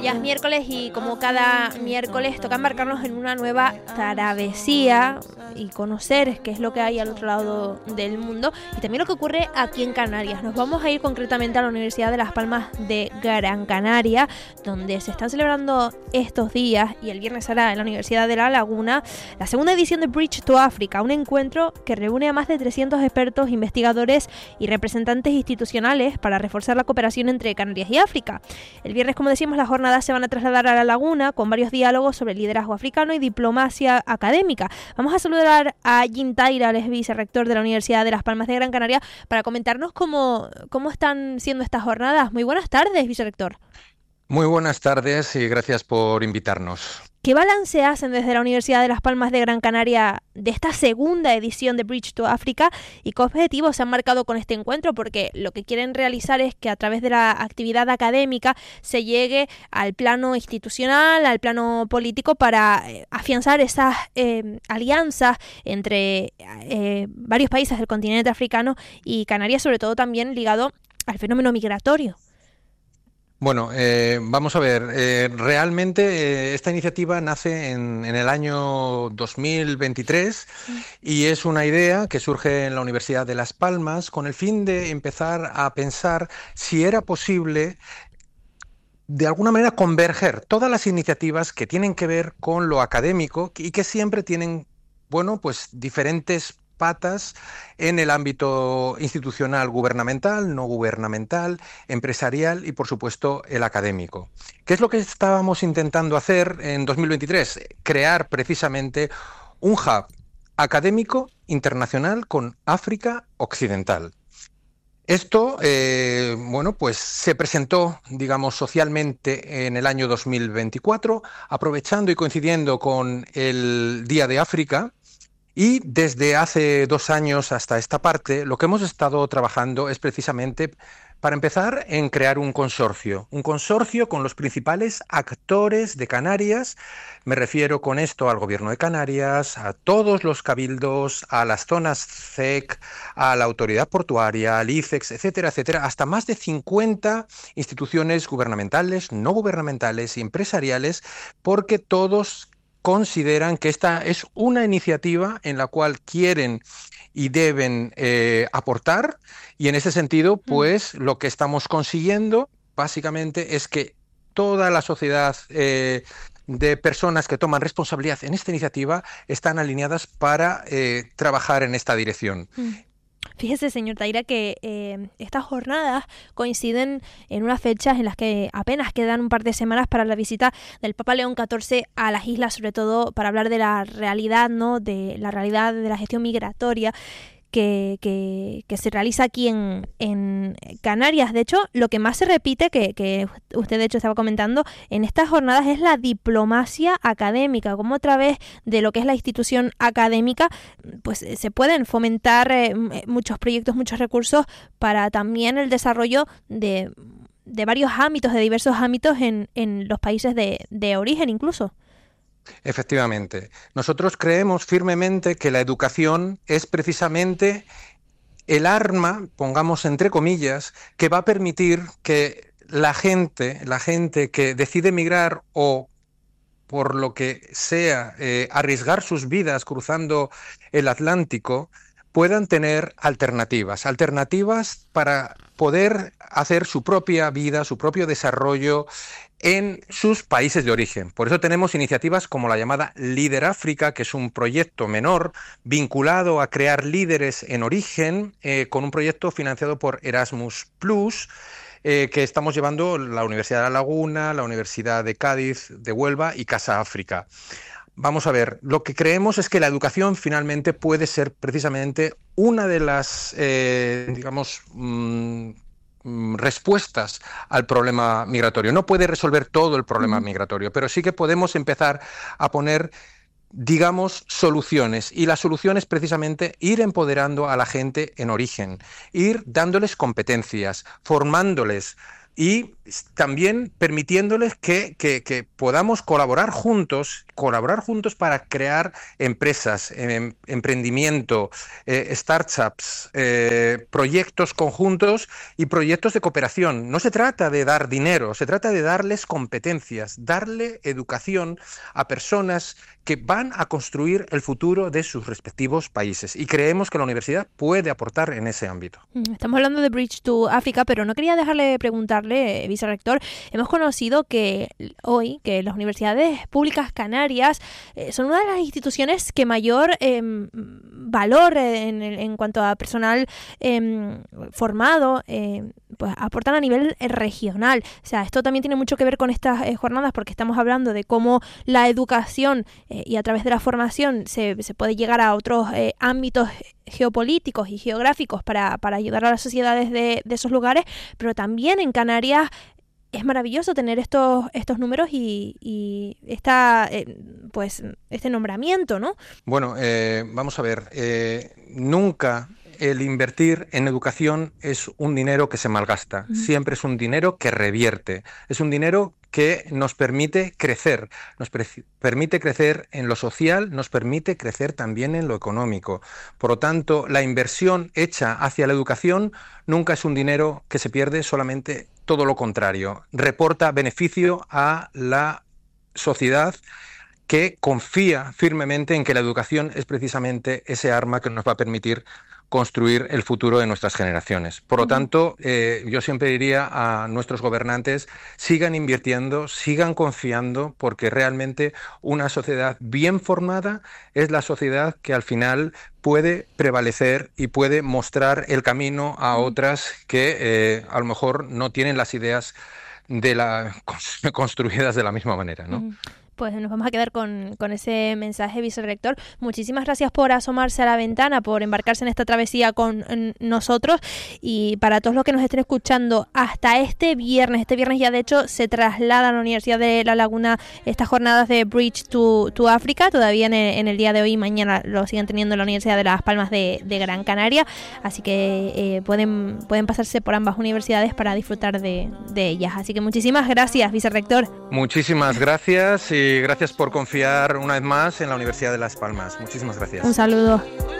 ya es miércoles y como cada miércoles toca embarcarnos en una nueva travesía y conocer qué es lo que hay al otro lado del mundo y también lo que ocurre aquí en Canarias. Nos vamos a ir concretamente a la Universidad de Las Palmas de Gran Canaria, donde se están celebrando estos días y el viernes será en la Universidad de La Laguna la segunda edición de Bridge to Africa, un encuentro que reúne a más de 300 expertos, investigadores y representantes institucionales para reforzar la cooperación entre Canarias y África. El viernes, como decimos, las jornadas se van a trasladar a La Laguna con varios diálogos sobre liderazgo africano y diplomacia académica. Vamos a saludar a Jim Taira, el vicerrector de la Universidad de Las Palmas de Gran Canaria, para comentarnos cómo están siendo estas jornadas. Muy buenas tardes, vicerrector. Muy buenas tardes y gracias por invitarnos. ¿Qué balance hacen desde la Universidad de Las Palmas de Gran Canaria de esta segunda edición de Bridge to Africa y qué objetivos se han marcado con este encuentro? Porque lo que quieren realizar es que a través de la actividad académica se llegue al plano institucional, al plano político para afianzar esas alianzas entre varios países del continente africano y Canarias, sobre todo también ligado al fenómeno migratorio. Bueno, vamos a ver, realmente esta iniciativa nace en el año 2023 y es una idea que surge en la Universidad de Las Palmas con el fin de empezar a pensar si era posible de alguna manera converger todas las iniciativas que tienen que ver con lo académico y que siempre tienen, bueno, pues diferentes patas en el ámbito institucional, gubernamental, no gubernamental, empresarial y, por supuesto, el académico. ¿Qué es lo que estábamos intentando hacer en 2023? Crear precisamente un hub académico internacional con África Occidental. Esto, bueno, pues se presentó, digamos, socialmente en el año 2024, aprovechando y coincidiendo con el Día de África. Y desde hace 2 años hasta esta parte, lo que hemos estado trabajando es precisamente, para empezar, en crear un consorcio con los principales actores de Canarias. Me refiero con esto al Gobierno de Canarias, a todos los cabildos, a las zonas CEC, a la Autoridad Portuaria, al ICEX, etcétera, etcétera, hasta más de 50 instituciones gubernamentales, no gubernamentales y empresariales, porque todos consideran que esta es una iniciativa en la cual quieren y deben aportar, y en ese sentido, pues lo que estamos consiguiendo básicamente es que toda la sociedad de personas que toman responsabilidad en esta iniciativa están alineadas para trabajar en esta dirección. Fíjese, señor Taira, que estas jornadas coinciden en unas fechas en las que apenas quedan un par de semanas para la visita del Papa León XIV a las islas, sobre todo para hablar de la realidad, ¿no? De la realidad de la gestión migratoria que se realiza aquí en Canarias. De hecho, lo que más se repite, que usted de hecho estaba comentando, en estas jornadas es la diplomacia académica, como a través de lo que es la institución académica, pues se pueden fomentar muchos proyectos, muchos recursos para también el desarrollo de varios ámbitos, de diversos ámbitos en los países de origen incluso. Efectivamente. Nosotros creemos firmemente que la educación es precisamente el arma, pongamos entre comillas, que va a permitir que la gente que decide emigrar o por lo que sea arriesgar sus vidas cruzando el Atlántico, puedan tener alternativas para poder hacer su propia vida, su propio desarrollo en sus países de origen. Por eso tenemos iniciativas como la llamada Líder África, que es un proyecto menor vinculado a crear líderes en origen, con un proyecto financiado por Erasmus+, que estamos llevando la Universidad de La Laguna, la Universidad de Cádiz, de Huelva y Casa África. Vamos a ver, lo que creemos es que la educación finalmente puede ser precisamente una de las, respuestas al problema migratorio. No puede resolver todo el problema migratorio, pero sí que podemos empezar a poner, digamos, soluciones. Y la solución es precisamente ir empoderando a la gente en origen, ir dándoles competencias, formándoles y también permitiéndoles que podamos colaborar juntos para crear empresas, emprendimiento, startups, proyectos conjuntos y proyectos de cooperación. No se trata de dar dinero, se trata de darles competencias, darle educación a personas que van a construir el futuro de sus respectivos países. Y creemos que la universidad puede aportar en ese ámbito. Estamos hablando de Bridge to Africa, pero no quería dejarle de preguntarle, vicerrector. Hemos conocido que hoy que las universidades públicas canarias son una de las instituciones que mayor valor en cuanto a personal formado pues aportan a nivel regional. O sea, esto también tiene mucho que ver con estas jornadas, porque estamos hablando de cómo la educación y a través de la formación se puede llegar a otros ámbitos geopolíticos y geográficos para ayudar a las sociedades de esos lugares, pero también en Canarias es maravilloso tener estos números y este nombramiento, ¿no? Bueno, vamos a ver, nunca el invertir en educación es un dinero que se malgasta, siempre es un dinero que revierte, es un dinero que nos permite crecer, permite crecer en lo social, nos permite crecer también en lo económico. Por lo tanto, la inversión hecha hacia la educación nunca es un dinero que se pierde, solamente todo lo contrario, reporta beneficio a la sociedad que confía firmemente en que la educación es precisamente ese arma que nos va a permitir construir el futuro de nuestras generaciones. Por lo tanto, yo siempre diría a nuestros gobernantes, sigan invirtiendo, sigan confiando, porque realmente una sociedad bien formada es la sociedad que al final puede prevalecer y puede mostrar el camino a otras que a lo mejor no tienen las ideas construidas de la misma manera, ¿no? Pues nos vamos a quedar con ese mensaje, vicerrector. Muchísimas gracias por asomarse a la ventana, por embarcarse en esta travesía con nosotros, y para todos los que nos estén escuchando hasta este viernes ya de hecho se traslada a la Universidad de La Laguna estas jornadas de Bridge to Africa, todavía en el día de hoy y mañana lo siguen teniendo en la Universidad de Las Palmas de Gran Canaria, así que pueden pasarse por ambas universidades para disfrutar de ellas. Así que muchísimas gracias, vicerrector. Muchísimas gracias y gracias por confiar una vez más en la Universidad de Las Palmas. Muchísimas gracias. Un saludo.